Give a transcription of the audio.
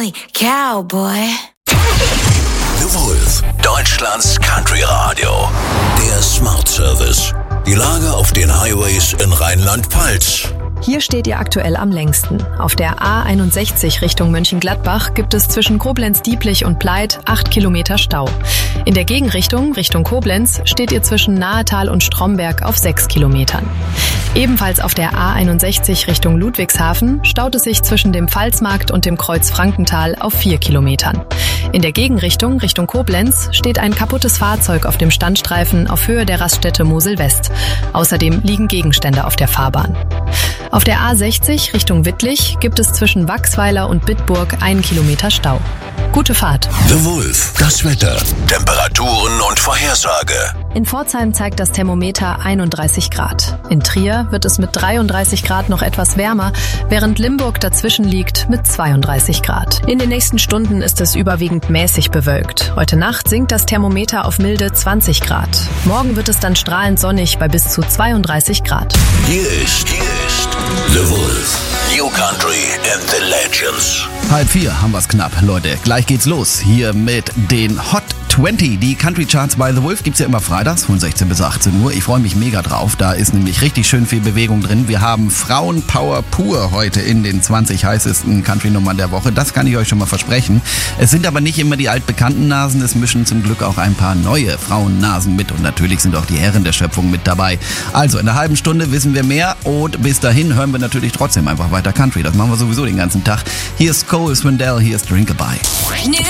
only cowboy. The Wolf, Deutschlands Country Radio. Der Smart Service. Die Lage auf den Highways in Rheinland-Pfalz. Hier steht ihr aktuell am längsten. Auf der A61 Richtung Mönchengladbach gibt es zwischen Koblenz-Dieplich und Pleit 8 Kilometer Stau. In der Gegenrichtung, Richtung Koblenz, steht ihr zwischen Nahetal und Stromberg auf 6 Kilometern. Ebenfalls auf der A61 Richtung Ludwigshafen staut es sich zwischen dem Pfalzmarkt und dem Kreuz Frankenthal auf 4 Kilometern. In der Gegenrichtung, Richtung Koblenz, steht ein kaputtes Fahrzeug auf dem Standstreifen auf Höhe der Raststätte Mosel West. Außerdem liegen Gegenstände auf der Fahrbahn. Auf der A60 Richtung Wittlich gibt es zwischen Wachsweiler und Bitburg 1 Kilometer Stau. Gute Fahrt. The Wolf, das Wetter, Temperaturen und Vorhersage. In Pforzheim zeigt das Thermometer 31 Grad. In Trier wird es mit 33 Grad noch etwas wärmer, während Limburg dazwischen liegt mit 32 Grad. In den nächsten Stunden ist es überwiegend mäßig bewölkt. Heute Nacht sinkt das Thermometer auf milde 20 Grad. Morgen wird es dann strahlend sonnig bei bis zu 32 Grad. Hier ist The Wolf. New Country and the Legends. 3:30 haben wir's knapp, Leute. Gleich geht's los. Hier mit den Hot 20. Die Country Charts by The Wolf gibt's ja immer freitags von 16 bis 18 Uhr. Ich freue mich mega drauf. Da ist nämlich richtig schön viel Bewegung drin. Wir haben Frauenpower pur heute in den 20 heißesten Country-Nummern der Woche. Das kann ich euch schon mal versprechen. Es sind aber nicht immer die altbekannten Nasen. Es mischen zum Glück auch ein paar neue Frauennasen mit. Und natürlich sind auch die Herren der Schöpfung mit dabei. Also in einer halben Stunde wissen wir mehr. Und bis dahin hören wir natürlich trotzdem einfach weiter Country. Das machen wir sowieso den ganzen Tag. Hier ist Cole Swindell, hier ist Drinkabye.